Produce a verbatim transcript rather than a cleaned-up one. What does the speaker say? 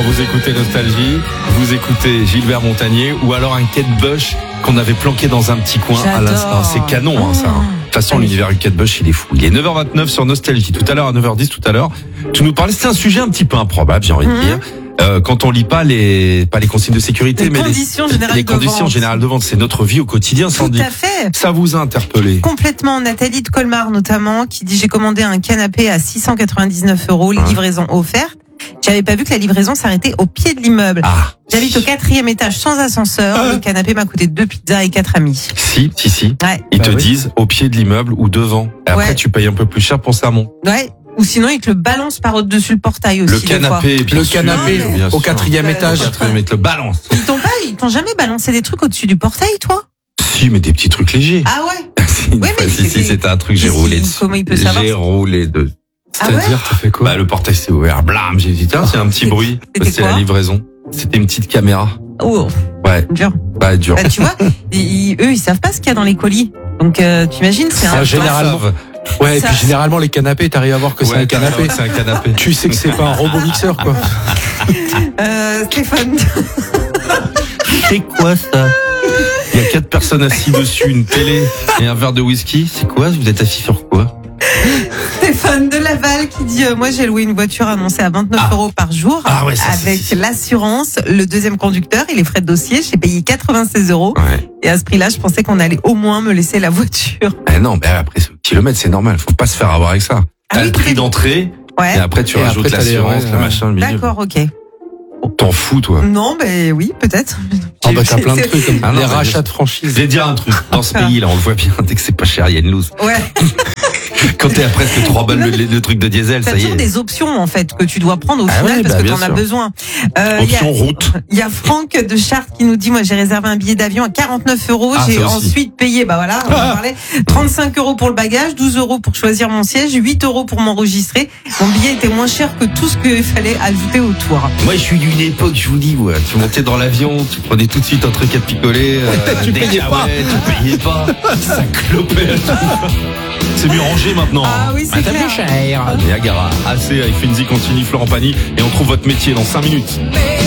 vous écoutez Nostalgie, vous écoutez Gilbert Montagnier ou alors un Kate Bush qu'on avait planqué dans un petit coin. J'adore. À la... ah, c'est canon, hein, ça. Hein. De toute façon, l'univers du Kate Bush, il est fou. Il est neuf heures vingt-neuf sur Nostalgie. Tout à l'heure, à neuf heures dix, tout à l'heure, tu nous parlais, c'est un sujet un petit peu improbable, j'ai envie Mmh. de dire. Euh, quand on lit pas les pas les consignes de sécurité, Les mais conditions les, générales les de conditions vente. générales de vente, c'est notre vie au quotidien, Tout Sandy. à fait. Ça vous a interpellé? Complètement. Nathalie de Colmar notamment, qui dit j'ai commandé un canapé à six cent quatre-vingt-dix-neuf euros, Hein. livraison offerte. J'avais pas vu que la livraison s'arrêtait au pied de l'immeuble. Ah. J'habite au quatrième étage sans ascenseur. Ah. Le canapé m'a coûté deux pizzas et quatre amis. Si, si, si. Ouais. Ils Bah te oui. disent au pied de l'immeuble ou devant. Et après, Ouais. tu payes un peu plus cher pour ça, mon. Ouais. Ou sinon, ils te le balancent par au-dessus le portail aussi. Le des fois. canapé, bien Le sûr, canapé bien au sûr. quatrième Ouais. étage. Au quatrième, ils te le balance. Ils t'ont pas, ils t'ont jamais balancé des trucs au-dessus du portail, toi? Si, mais des petits trucs légers. Ah ouais? Si, une Ouais, fois, mais si, si, c'est- c'était un truc, j'ai mais roulé si- dessus. comment il peut savoir J'ai ça roulé dessus. Ah ouais? C'est-à-dire, t'as fait quoi? Bah, le portail s'est ouvert, blam, j'ai dit, tiens, c'est un petit bruit. C'était C'était quoi la livraison. C'était une petite caméra. Oh, Ouais, dur. bah, dur. Bah, tu vois, ils- eux, ils savent pas ce qu'il y a dans les colis. Donc, euh, tu imagines, c'est Ah, un généralement. Ouais, et Ça- puis généralement, les canapés, t'arrives à voir que c'est Ouais, un canapé. C'est un canapé. Tu sais que c'est pas un robot mixeur, quoi. Euh, Stéphane, C'est quoi ça? Il y a quatre personnes assises dessus, une télé et un verre de whisky. C'est quoi? Vous êtes assis sur quoi? Stéphane de Laval qui dit euh, moi j'ai loué une voiture annoncée à vingt-neuf Ah. euros par jour Ah ouais, ça, c'est- avec c'est- l'assurance, le deuxième conducteur et les frais de dossier. J'ai payé quatre-vingt-seize euros Ouais. et à ce prix-là, je pensais qu'on allait au moins me laisser la voiture. Eh non, mais après, ce kilomètre, c'est normal. Faut pas se faire avoir avec ça. Ah T'as oui, le prix très- d'entrée Ouais. et après, tu Et rajoutes après, t'as les- l'assurance, ouais, le ouais. machin, le milieu. D'accord, ok. T'en fous, toi. Non, mais oui, peut-être. Ah bah t'as plein de C'est- trucs comme Ah non, les mais- rachats de franchise. Je vais dire un truc. Dans ce pays, là, on le voit bien. Dès que c'est pas cher, il y a une loose. Ouais. Quand t'es à presque trois balles le, le truc de diesel, T'as ça y toujours est. des options en fait que tu dois prendre au Ah final ouais, parce bah, que bien t'en as sûr. besoin. Euh, il y a- Option route. Il y a Franck de Chartres qui nous dit moi j'ai réservé un billet d'avion à quarante-neuf euros, Ah, j'ai ça aussi. ensuite payé bah voilà, on en parlait, trente-cinq euros pour le bagage, douze euros pour choisir mon siège, huit euros pour m'enregistrer. Mon billet était moins cher que tout ce qu'il fallait ajouter autour. Moi, je suis d'une époque, je vous dis, ouais, tu montais dans l'avion, tu prenais tout de suite un truc à picoler. euh, Tu des payais pas. cahuètes, tu payais pas. Ça clopait. C'est mieux rangé maintenant. Ah oui, c'est clair. cher. Niagara. Assez, avec Finzi continue, Florent Pagny, et on trouve votre métier dans cinq minutes.